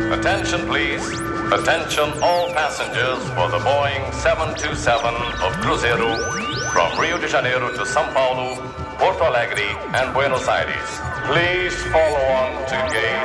Attention, please. Attention all passengers for the Boeing 727 of Cruzeiro from Rio de Janeiro to São Paulo, Porto Alegre, and Buenos Aires. Please follow on to gate